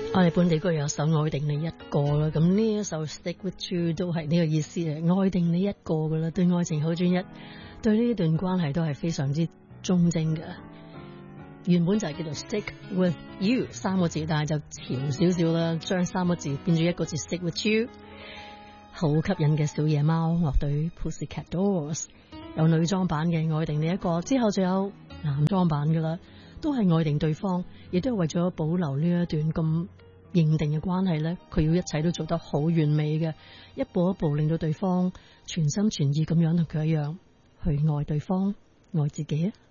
我哋本地歌有首愛定你一個啦，咁呢一首 Stick With You 都係呢個意思嘅，愛定你一個噶啦，對愛情好專一，對呢段關係都係非常之忠貞嘅。原本就係叫做 Stick With You 三個字，但係就潮少少啦，將三個字變咗一個字 Stick With You。好吸引嘅小野貓樂隊 Pussycat Dolls 有女裝版嘅愛定你一個，之後就有男裝版噶啦，都係愛定對方，亦都係為咗保留呢一段咁認定嘅關係呢，佢要一切都做得好完美嘅，一步一步令到對方全心全意咁樣同佢一樣去愛對方，愛自己啊！